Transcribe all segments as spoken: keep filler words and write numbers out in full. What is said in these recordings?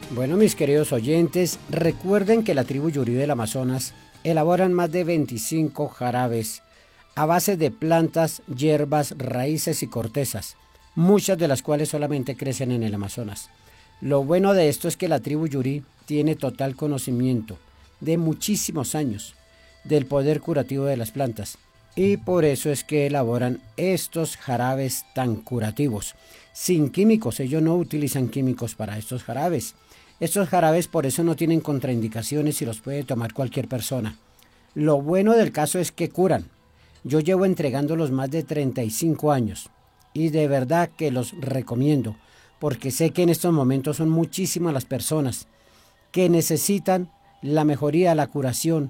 Bueno, mis queridos oyentes, recuerden que la tribu Yurí del Amazonas elaboran más de veinticinco jarabes a base de plantas, hierbas, raíces y cortezas, muchas de las cuales solamente crecen en el Amazonas. Lo bueno de esto es que la tribu Yurí tiene total conocimiento de muchísimos años del poder curativo de las plantas y por eso es que elaboran estos jarabes tan curativos. Sin químicos, ellos no utilizan químicos para estos jarabes. Estos jarabes por eso no tienen contraindicaciones y los puede tomar cualquier persona. Lo bueno del caso es que curan. Yo llevo entregándolos más de treinta y cinco años y de verdad que los recomiendo porque sé que en estos momentos son muchísimas las personas que necesitan la mejoría, la curación,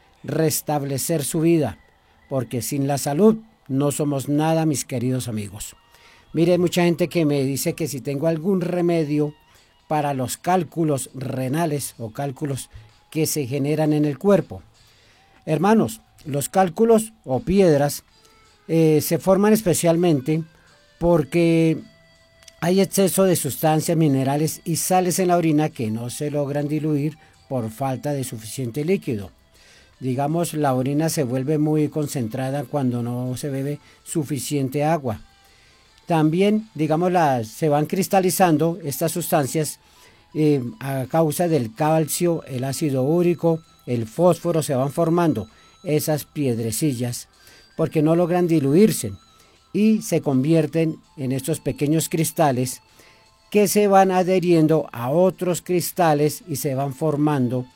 restablecer su vida, porque sin la salud no somos nada, mis queridos amigos. Mire, hay mucha gente que me dice que si tengo algún remedio para los cálculos renales o cálculos que se generan en el cuerpo. Hermanos, los cálculos o piedras eh, se forman especialmente porque hay exceso de sustancias, minerales y sales en la orina que no se logran diluir por falta de suficiente líquido. Digamos, la orina se vuelve muy concentrada cuando no se bebe suficiente agua. También, digamos, la, se van cristalizando estas sustancias eh, a causa del calcio, el ácido úrico, el fósforo, se van formando esas piedrecillas porque no logran diluirse y se convierten en estos pequeños cristales que se van adheriendo a otros cristales y se van formando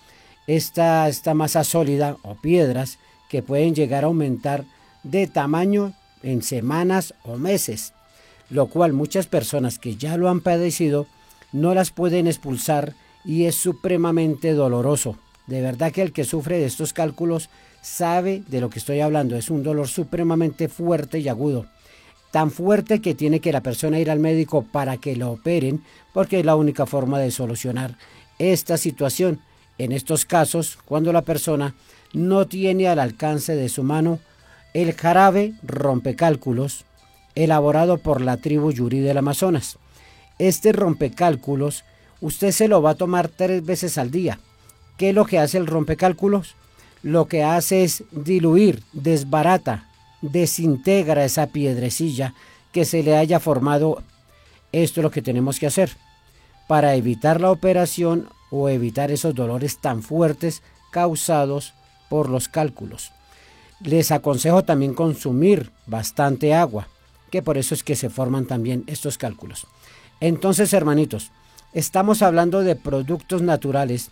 esta, esta masa sólida o piedras que pueden llegar a aumentar de tamaño en semanas o meses, lo cual muchas personas que ya lo han padecido no las pueden expulsar y es supremamente doloroso. De verdad que el que sufre de estos cálculos sabe de lo que estoy hablando. Es un dolor supremamente fuerte y agudo. Tan fuerte que tiene que la persona ir al médico para que lo operen, porque es la única forma de solucionar esta situación. En estos casos, cuando la persona no tiene al alcance de su mano el jarabe rompecálculos elaborado por la tribu Yurí del Amazonas. Este rompecálculos usted se lo va a tomar tres veces al día. ¿Qué es lo que hace el rompecálculos? Lo que hace es diluir, desbarata, desintegra esa piedrecilla que se le haya formado. Esto es lo que tenemos que hacer para evitar la operación o evitar esos dolores tan fuertes causados por los cálculos. Les aconsejo también consumir bastante agua, que por eso es que se forman también estos cálculos. Entonces, hermanitos, estamos hablando de productos naturales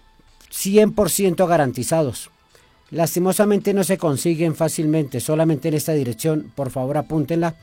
cien por ciento garantizados. Lastimosamente no se consiguen fácilmente, solamente en esta dirección, por favor apúntenla,